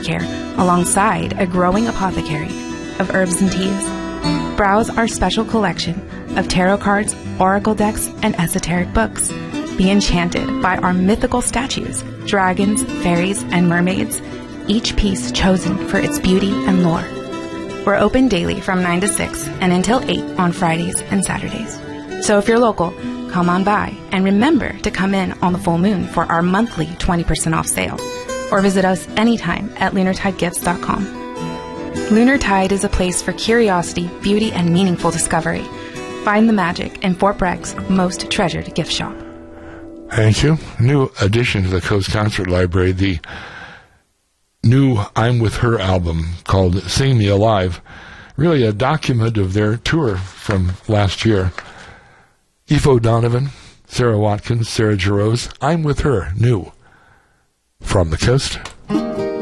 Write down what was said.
care alongside a growing apothecary of herbs and teas. Browse our special collection of tarot cards, oracle decks, and esoteric books. Be enchanted by our mythical statues, dragons, fairies, and mermaids, each piece chosen for its beauty and lore. We're open daily from 9 to 6 and until 8 on Fridays and Saturdays. So if you're local, come on by and remember to come in on the full moon for our monthly 20% off sale, or visit us anytime at lunartidegifts.com. Lunar Tide is a place for curiosity, beauty, and meaningful discovery. Find the magic in Fort Bregg's most treasured gift shop. Thank you. New addition to the Coast Concert Library, the new I'm With Her album called Sing Me Alive. Really a document of their tour from last year. Aoife O'Donovan, Sarah Watkins, Sarah Jarosz, I'm With Her, new from the Coast.